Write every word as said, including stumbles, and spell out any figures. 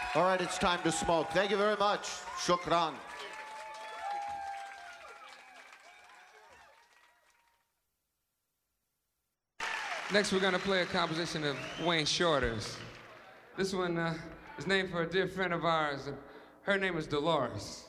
All right, it's time to smoke. Thank you very much. Shukran. Next, we're going to play a composition of Wayne Shorter's. This one uh, is named for a dear friend of ours. Her name is Dolores.